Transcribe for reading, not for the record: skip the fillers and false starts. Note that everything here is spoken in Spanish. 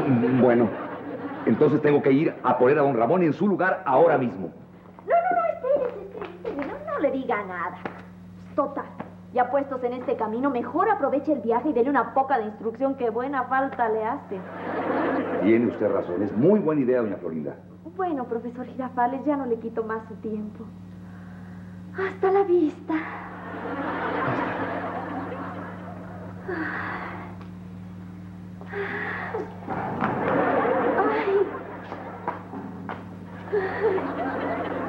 Bueno, entonces tengo que ir a poner a don Ramón en su lugar ahora mismo. Espérese. No le diga nada. Total, ya puestos en este camino, mejor aproveche el viaje y dele una poca de instrucción que buena falta le hace. Tiene usted razón, es muy buena idea, doña Florinda. Bueno, profesor Girafales, ya no le quito más su tiempo. Hasta la vista. Ay.